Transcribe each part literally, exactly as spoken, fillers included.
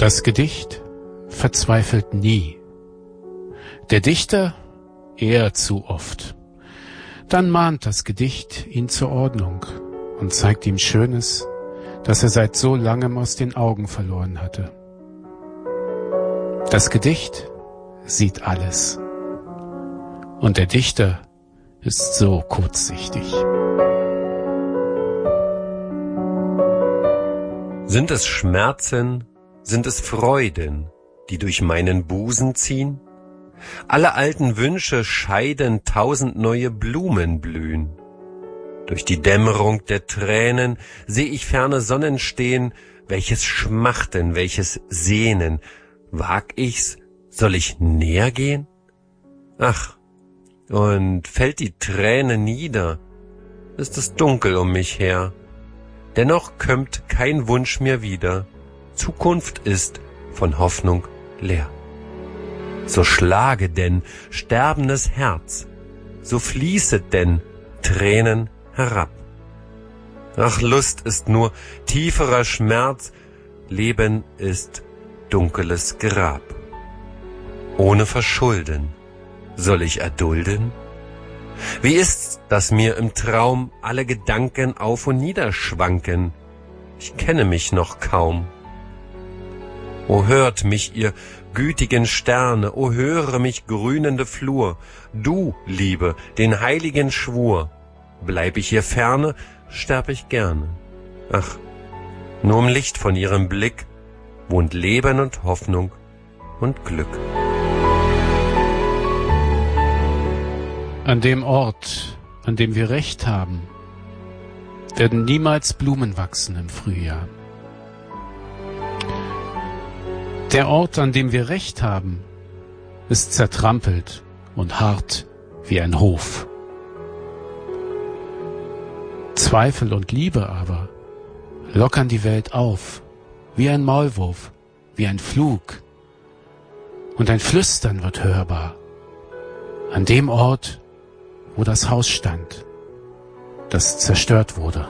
Das Gedicht verzweifelt nie. Der Dichter eher zu oft. Dann mahnt das Gedicht ihn zur Ordnung und zeigt ihm Schönes, das er seit so langem aus den Augen verloren hatte. Das Gedicht sieht alles. Und der Dichter ist so kurzsichtig. Sind es Schmerzen, sind es Freuden, die durch meinen Busen ziehen? Alle alten Wünsche scheiden, tausend neue Blumen blühen. Durch die Dämmerung der Tränen seh ich ferne Sonnen stehen, welches Schmachten, welches Sehnen. Wag ich's, soll ich näher gehen? Ach, und fällt die Träne nieder, ist es dunkel um mich her. Dennoch kömmt kein Wunsch mir wieder, Zukunft ist von Hoffnung leer. So schlage denn sterbendes Herz, so fließet denn Tränen herab. Ach, Lust ist nur tieferer Schmerz, Leben ist dunkles Grab. Ohne Verschulden soll ich erdulden? Wie ist's, dass mir im Traum alle Gedanken auf und nieder schwanken? Ich kenne mich noch kaum. O hört mich, ihr gütigen Sterne, o höre mich grünende Flur, du, Liebe, den heiligen Schwur, bleib ich hier ferne, sterb ich gerne. Ach, nur im Licht von ihrem Blick wohnt Leben und Hoffnung und Glück. An dem Ort, an dem wir Recht haben, werden niemals Blumen wachsen im Frühjahr. Der Ort, an dem wir Recht haben, ist zertrampelt und hart wie ein Hof. Zweifel und Liebe aber lockern die Welt auf, wie ein Maulwurf, wie ein Flug. Und ein Flüstern wird hörbar, an dem Ort, wo das Haus stand, das zerstört wurde.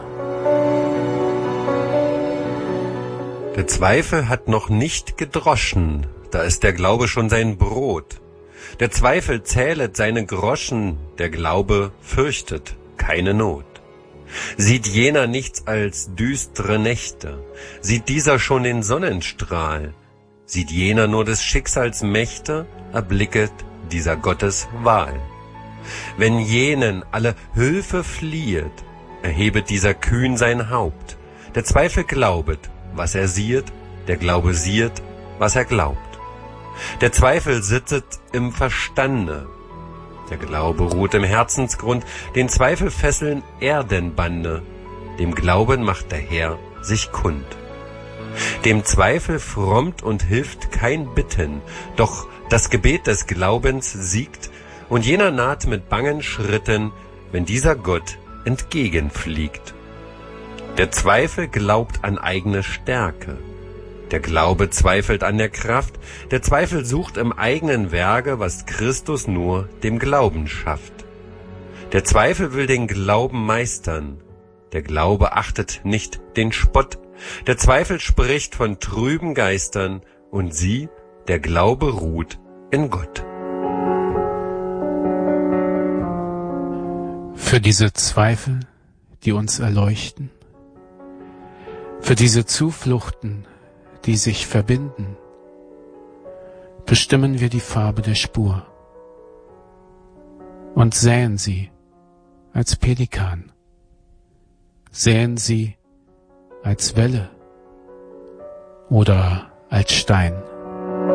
Der Zweifel hat noch nicht gedroschen, da ist der Glaube schon sein Brot. Der Zweifel zählet seine Groschen, der Glaube fürchtet keine Not. Sieht jener nichts als düstere Nächte, sieht dieser schon den Sonnenstrahl, sieht jener nur des Schicksals Mächte, erblicket dieser Gottes Wahl. Wenn jenen alle Hilfe fliehet, erhebet dieser kühn sein Haupt. Der Zweifel glaubet, was er siehet, der Glaube siehet, was er glaubt. Der Zweifel sittet im Verstande, der Glaube ruht im Herzensgrund, den Zweifel fesseln Erdenbande, dem Glauben macht der Herr sich kund. Dem Zweifel frommt und hilft kein Bitten, doch das Gebet des Glaubens siegt, und jener naht mit bangen Schritten, wenn dieser Gott entgegenfliegt. Der Zweifel glaubt an eigene Stärke, der Glaube zweifelt an der Kraft, der Zweifel sucht im eigenen Werke, was Christus nur dem Glauben schafft. Der Zweifel will den Glauben meistern, der Glaube achtet nicht den Spott, der Zweifel spricht von trüben Geistern, und sie, der Glaube ruht in Gott. Für diese Zweifel, die uns erleuchten, für diese Zufluchten, die sich verbinden, bestimmen wir die Farbe der Spur und säen sie als Pelikan, säen sie als Welle oder als Stein.